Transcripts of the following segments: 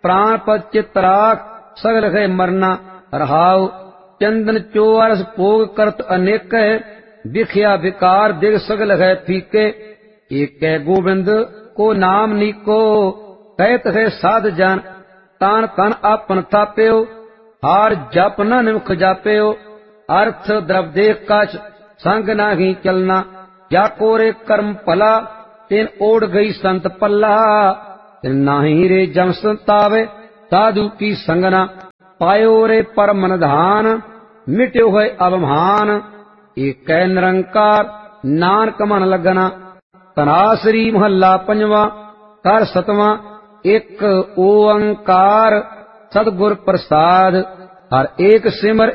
प्राण पद चित राख सगल है मरना रहाव। चंदन चोरस भोग करत अनेक विख्या विकार दिग सगल है फीके। एक गोविंद को नाम नीको कहत है साध जन तान तन आपन थाप्यो। हार जप न निमुख जाप्यो अर्थ द्रव देख कछ संग नाही चलना। जाको रे कर्म भला तिन ओढ़ गई संत पल्ला। तिन नाही रे जम संतावे साधु की संगना। पायो रे परम निधान मिट्यो है अवमान। एक निरंकार नानक मन लगना। तनासरी महला पंजवा कर सतवां एक ओंकार सतगुर प्रसाद। हर एक सिमर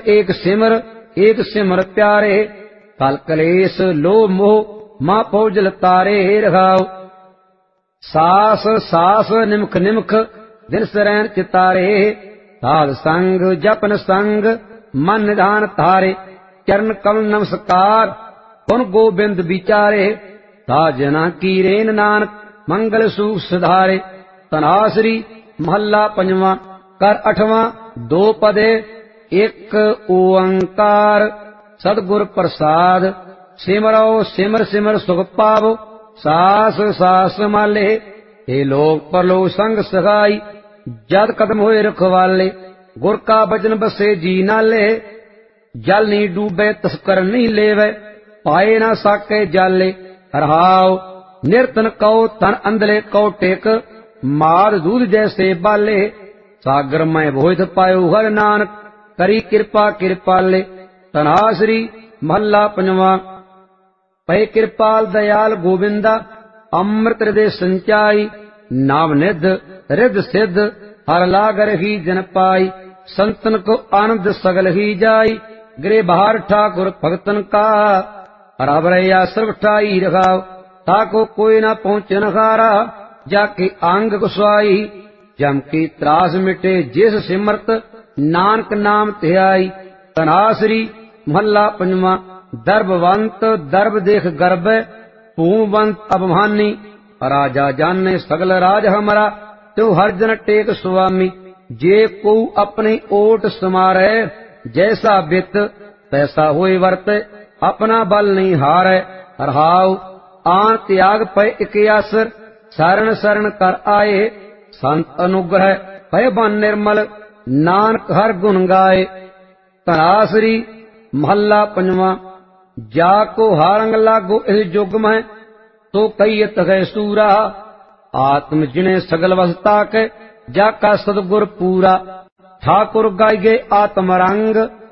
एक सिमर प्यारे। कल कलेश लोभ मोह मां फौजल तारे रहाओ। सास सास निमख निमख दिन सरैन चितारे। साध संग जपन संग मन निधान तारे। चरण कमल नमस्कार पुन गोबिंद विचारे। साजना की रेन नानक मंगल सुख सुधारे। तनासरी महला पंजवा कर अठवां दो पदे एक ओंकार सतगुर प्रसाद। सिमरो सिमर सिमर सुख पावो सास सास माले। हे लोक परलोक संग सगाई जद कदम होए रखवाले। गुर का बचन बसे जी नाले। जल नहीं डूबे तस्कर नहीं लेवे पाए ना साके जाले। रहाव निर्तन कौ तन अंधले कौ टेक माद दूध जैसे बाले। सागर में भोज पायो हर नानक करी कृपा कृपाले। तनासरी महला पंजवा पै कृपाल दयाल गोविंदा अमृत हृदय संचाई। नाम निध रिद सिद्ध हर लागर ही जन पाई। संतन को आनंद सगल ही जाई गिरे बहार ठाकुर भगतन का। हरावरैया सर्व ठाई रखाव ताको कोई न पहुंचे न खारा। जाके अंग कुसवाई जम की त्रास मिटे जिस सिमरत नानक नाम ध्याई। तनासरी महला पंजवा दर्भवंत दर्भ देख गर्भ भूमवंत अभिमानी। राजा जाने सगल राज हमारा त्यो हर जन टेक स्वामी। जे को अपनी ओट समारे जैसा बित तैसा होए वर्त अपना बल नहीं हारे। रहाव आन त्याग पे एक आसर शरण शरण कर आए। संत अनुग्रह भय बन निर्मल नानक हर गुण गाए। तनासरी महला पंजवा जाको हारंग लागो इस जुग में तो कईयत है सूरा। आत्म जिने सगल वसता के जाका सदगुर पूरा। ठाकुर गाय गे आत्म रंग